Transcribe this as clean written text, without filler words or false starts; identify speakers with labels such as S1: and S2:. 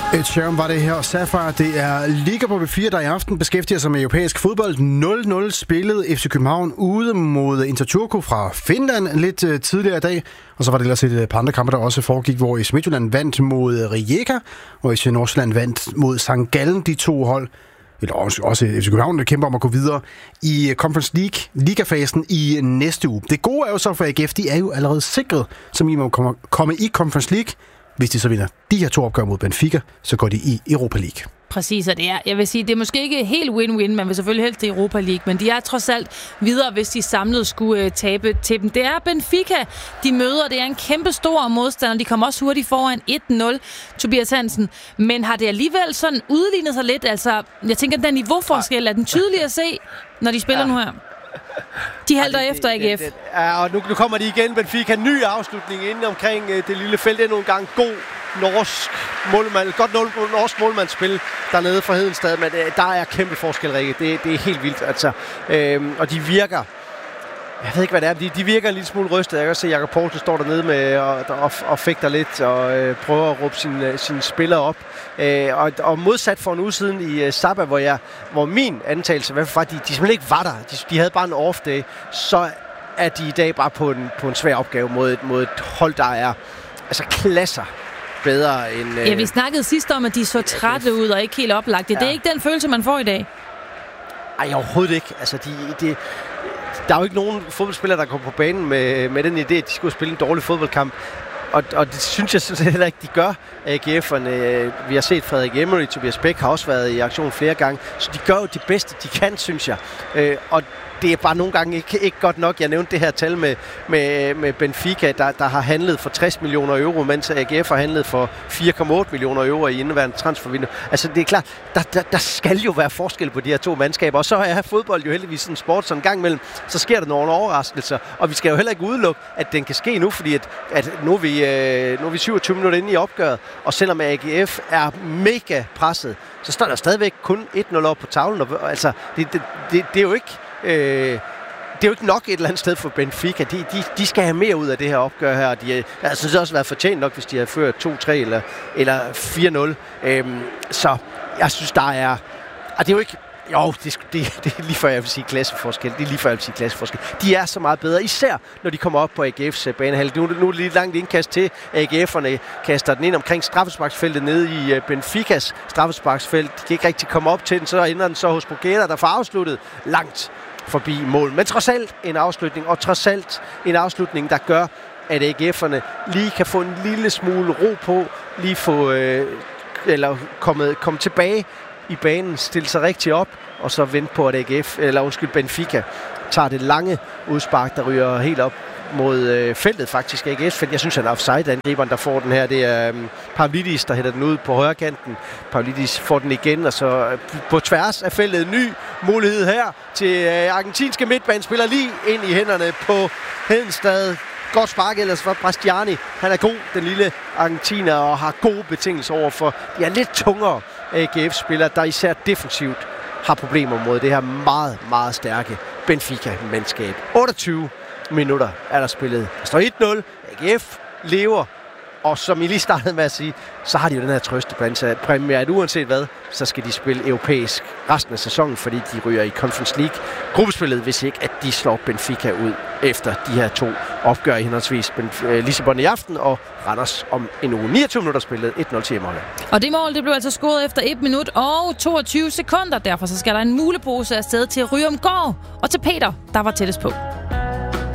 S1: Et Sheeran var det her. Sapphire, det er Liga på B4, der i aften beskæftiger sig med europæisk fodbold. 0-0 spillede FC København ude mod Inter Turku fra Finland lidt tidligere i dag. Og så var det ellers et par andre kampe, der også foregik, hvor FC Midtjylland vandt mod Rijeka, og FC Nordsjælland vandt mod St. Gallen, de to hold. Eller også FC København, der kæmper om at gå videre i Conference League, ligafasen i næste uge. Det gode er jo så for AGF, de er jo allerede sikret, som I må komme i Conference League. Hvis de så vinder de her to opgør mod Benfica, så går de i Europa League.
S2: Præcis, og det er, jeg vil sige, det er måske ikke helt win-win, man vil selvfølgelig helst i Europa League, men de er trods alt videre, hvis de samlet skulle tabe til dem. Det er Benfica, de møder, det er en kæmpe stor modstander, de kommer også hurtigt foran 1-0, Tobias Hansen, men har det alligevel sådan udlignet sig lidt, altså, jeg tænker, den niveauforskel er den tydelig at se, når de spiller nu her. De halter efter AGF.
S3: Ja, og nu kommer de igen. Benfica, ny afslutning inde omkring det lille felt. Det er nogle gange god norsk målmand, godt norsk målmandsspil dernede fra Hedenstad, men der er kæmpe forskel, Rikke. Det er helt vildt, altså. Og de virker, jeg ved ikke, hvad det er, de virker en lille smule rystet. Jeg kan også se, at Jakob Poulsen står dernede med og fægter lidt og prøver at råbe sine spillere op. Og modsat for en uge siden i Sabah, hvor min antagelse var, at de simpelthen ikke var der. De havde bare en off day. Så er de i dag bare på en svær opgave mod et hold, der er altså klasser bedre end...
S2: Ja, vi snakkede sidst om, at de så trætte ud og ikke helt oplagte. Ja. Det er ikke den følelse, man får i dag.
S3: Ej, overhovedet ikke. Altså, der er jo ikke nogen fodboldspillere, der kommer på banen med den idé, at de skulle spille en dårlig fodboldkamp. Og det synes jeg sådan heller ikke, de gør, AGF'erne. Vi har set Frederik Emery, Tobias Bæk har også været i aktion flere gange. Så de gør jo det bedste, de kan, synes jeg. Og det er bare nogle gange ikke godt nok. Jeg nævnte det her tal med Benfica, der har handlet for 60 millioner euro, mens AGF har handlet for 4,8 millioner euro i indeværende transfervindue. Altså det er klart, der skal jo være forskel på de her to mandskaber. Og så er fodbold jo heldigvis sådan en sport, så en gang imellem, så sker der nogle overraskelser. Og vi skal jo heller ikke udelukke, at den kan ske nu, fordi at nu er vi 27 minutter inde i opgøret. Og selvom AGF er mega presset, så står der stadigvæk kun 1-0 op på tavlen. Og, altså, det er jo ikke... det er jo ikke nok et eller andet sted for Benfica. De skal have mere ud af det her opgør her. De har synes også været fortjent nok, hvis de havde ført 2-3 eller 4-0. Så jeg synes, der er... Og det er jo ikke... Jo, det er lige før jeg vil sige klasseforskel. Det er lige før jeg vil sige klasseforskel. De er så meget bedre, især når de kommer op på AGF's banehalv. Nu er det lige langt indkast til. AGF'erne kaster den ind omkring straffesparksfeltet nede i Benficas straffesparksfelt. De kan ikke rigtig komme op til den, så ender den så hos Bogueda, der får afsluttet langt forbi mål. Men trods alt en afslutning, og trods alt en afslutning, der gør, at AGF'erne lige kan få en lille smule ro på, lige få komme tilbage i banen, stille sig rigtig op, og så vente på, at Benfica tager det lange udspark, der ryger helt op mod feltet faktisk. AGF-felt. Jeg synes, han er offside, angriberen, der får den her. Det er Pavlidis, der hætter den ud på højre kanten. Pavlidis får den igen, og så på tværs af feltet en ny mulighed her til argentinske midtbanespiller lige ind i hænderne på Hedenstad. Godt spark ellers for Bastiani. Han er god, den lille argentiner, og har gode betingelser over for de er lidt tungere AGF-spillere, der især defensivt har problemer mod det her meget, meget stærke Benfica-mandskab. 28 minutter er der spillet. Der står 1-0. AGF lever. Og som I lige startede med at sige, så har de jo den her trøstepræmie, at uanset hvad, så skal de spille europæisk resten af sæsonen, fordi de ryger i Conference League gruppespillet, hvis ikke at de slår Benfica ud efter de her to opgør i henholdsvis Lissabon i aften og Randers om en uge. 29 minutter spillet, 1-0 til hjemmeholdet.
S2: Og det mål, det blev altså scoret efter 1 minut og 22 sekunder. Derfor så skal der en mulepose afsted til Ryomgård og til Peter, der var tættest på.